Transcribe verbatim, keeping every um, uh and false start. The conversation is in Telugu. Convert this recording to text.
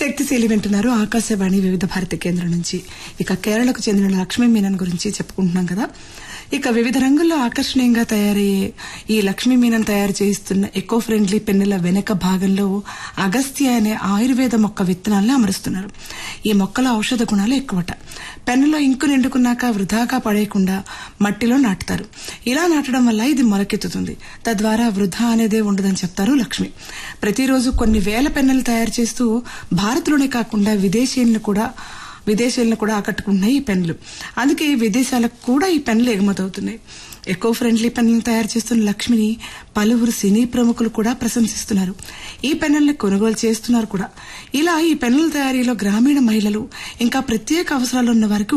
శక్తిశీలి వింటున్నారు ఆకాశవాణి వివిధ భారతి కేంద్రం నుంచి. ఇక కేరళకు చెందిన లక్ష్మీ మీనన్ గురించి చెప్పుకుంటున్నాం కదా. ఇక వివిధ రంగుల్లో ఆకర్షణీయంగా తయారయ్యే ఈ లక్ష్మీ మీనన్ తయారు చేస్తున్న ఎకో ఫ్రెండ్లీ పెన్నుల వెనక భాగంలో అగస్త్య అనే ఆయుర్వేద మొక్క విత్తనాలను అమరుస్తున్నారు. ఈ మొక్కల ఔషధ గుణాలు ఎక్కువట. పెన్నులో ఇంకు నిండుకున్నాక వృధాగా పడేయకుండా మట్టిలో నాటుతారు. ఇలా నాటడం వల్ల ఇది మొలకెత్తుతుంది. తద్వారా వృధా అనేదే ఉండదని చెప్తారు లక్ష్మి. ప్రతిరోజు కొన్ని వేల పెన్నులు తయారు చేస్తూ భారత్లోనే కాకుండా విదేశీయులను కూడా విదేశీయులను కూడా ఆకట్టుకుంటున్నాయి ఈ పెన్నులు. అందుకే విదేశాలకు కూడా ఈ పెన్నులు ఎగుమతవుతున్నాయి. ఎకో ఫ్రెండ్లీ పెన్నులను తయారు చేస్తున్న లక్ష్మిని పలువురు సినీ ప్రముఖులు కూడా ప్రశంసిస్తున్నారు. ఈ పెన్నుల్ని కొనుగోలు చేస్తున్నారు కూడా. ఇలా ఈ పెన్నుల తయారీలో గ్రామీణ మహిళలు ఇంకా ప్రత్యేక అవసరాలు ఉన్న వారికి